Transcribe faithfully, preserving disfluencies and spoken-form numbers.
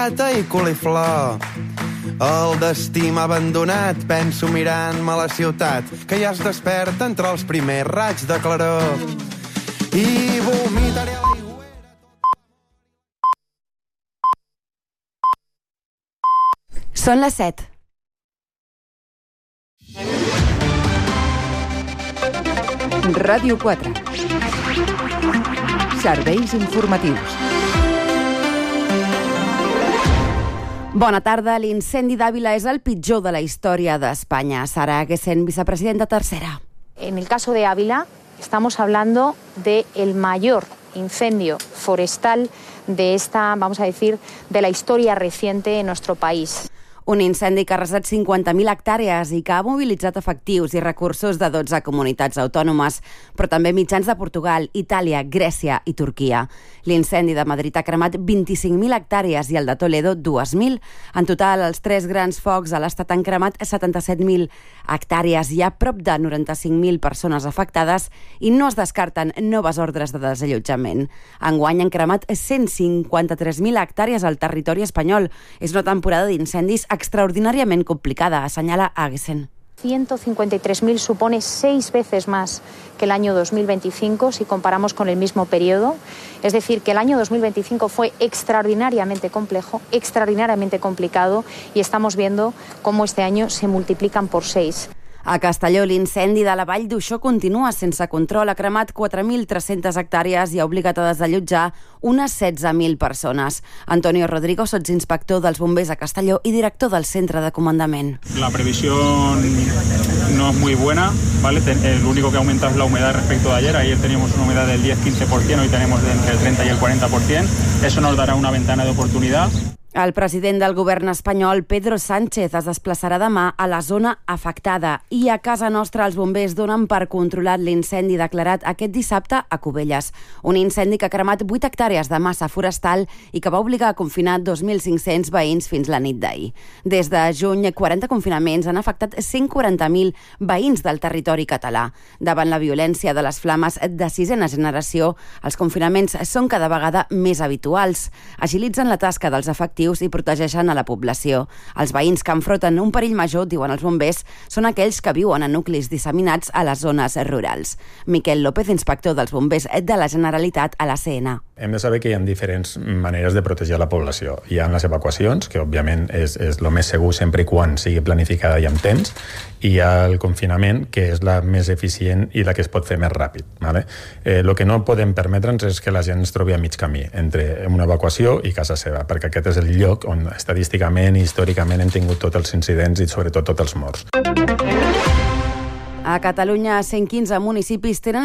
i coliflor. El destí m'ha abandonat, penso mirant-me la ciutat, que ja es desperta entre els primers raigs de claror. I vomitaré a l'aigüera. Són les set. Ràdio quatre. Serveis informatius. Bona tarda. L'incendi d'Àvila és el pitjor de la història d'Espanya. Sara Aguesen, vicepresidenta tercera. En el caso de Ávila, estamos hablando del mayor incendio forestal de esta, vamos a decir, de la historia reciente en nuestro país. Un incendi que ha arrasat cinquanta mil hectàrees i que ha mobilitzat efectius i recursos de dotze comunitats autònomes, però també mitjans de Portugal, Itàlia, Grècia i Turquia. L'incendi de Madrid ha cremat vint-i-cinc mil hectàrees i el de Toledo dues mil. En total, els tres grans focs a l'estat han cremat setanta-set mil hectàrees. Hi ha prop de noranta-cinc mil persones afectades i no es descarten noves ordres de desallotjament. Enguany han cremat cent cinquanta-tres mil hectàrees al territori espanyol. És una temporada d'incendis extraordinariamente complicada, señala Aguesen. ciento cincuenta y tres mil supone seis veces más que el año dos mil veinticinco si comparamos con el mismo periodo. Es decir, que el año dos mil veinticinco fue extraordinariamente complejo, extraordinariamente complicado y estamos viendo cómo este año se multiplican por seis. A Castelló, l'incendi de la Vall d'Uixó continua sense control. Ha cremat quatre mil tres-centes hectàrees i ha obligat a desallotjar unes setze mil persones. Antonio Rodrigo, sotsinspector dels bombers a Castelló y director del centre de comandament. La previsión no es muy buena, ¿vale? El único que aumenta es la humedad respecto de ayer. Ayer teníamos una humedad del diez a quince por ciento, hoy tenemos entre el treinta y el cuarenta por ciento. Eso nos dará una ventana de oportunidad. El president del govern espanyol, Pedro Sánchez, es desplaçarà demà a la zona afectada i a casa nostra els bombers donen per controlat l'incendi declarat aquest dissabte a Cubelles. Un incendi que ha cremat vuit hectàrees de massa forestal i que va obligar a confinar dos mil cinc-cents veïns fins la nit d'ahir. Des de juny, quaranta confinaments han afectat cent quaranta mil veïns del territori català. Davant la violència de les flames de sisena generació, els confinaments són cada vegada més habituals. Agilitzen la tasca dels efectius i protegeixen a la població. Els veïns que enfronten un perill major, diuen els bombers, són aquells que viuen en nuclis disseminats a les zones rurals. Miquel López, inspector dels bombers de la Generalitat a la C N. Hem de saber que hi ha diferents maneres de protegir la població. Hi ha les evacuacions, que òbviament és, és el més segur sempre i quan sigui planificada i amb temps, i hi ha el confinament, que és la més eficient i la que es pot fer més ràpid. Vale? Eh, el que no podem permetre'ns és que la gent es trobi a mig camí entre una evacuació i casa seva, perquè aquest és el lloc on estadísticament i històricament hem tingut tots els incidents i sobretot tots els morts. A Catalunya, cent quinze municipis tenen